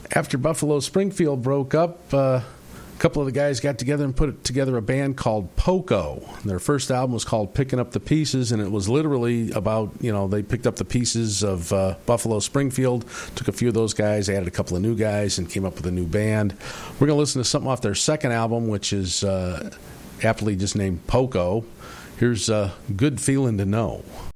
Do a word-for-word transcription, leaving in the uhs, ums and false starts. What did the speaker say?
After Buffalo Springfield broke up, uh, a couple of the guys got together and put together a band called Poco. Their first album was called Picking Up the Pieces, and it was literally about, you know, they picked up the pieces of uh, Buffalo Springfield, took a few of those guys, added a couple of new guys, and came up with a new band. We're going to listen to something off their second album, which is uh, aptly just named Poco. Here's uh, Good Feeling to Know.